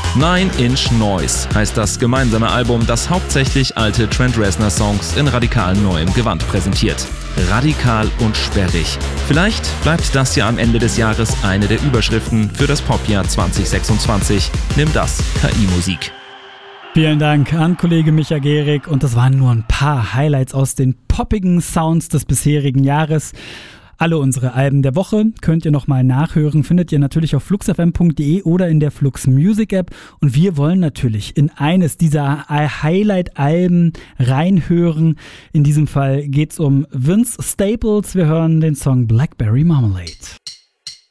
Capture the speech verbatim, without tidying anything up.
Nine Inch Noise heißt das gemeinsame Album, das hauptsächlich alte Trent Reznor-Songs in radikal neuem Gewand präsentiert. Radikal und sperrig. Vielleicht bleibt das ja am Ende des Jahres eine der Überschriften für das Popjahr zwanzig sechsundzwanzig. Nimm das, K I-Musik. Vielen Dank an Kollege Micha Gehrig, und das waren nur ein paar Highlights aus den poppigen Sounds des bisherigen Jahres. Alle unsere Alben der Woche könnt ihr nochmal nachhören, findet ihr natürlich auf flux f m punkt d e oder in der Flux Music App. Und wir wollen natürlich in eines dieser Highlight-Alben reinhören. In diesem Fall geht's um Vince Staples. Wir hören den Song Blackberry Marmalade.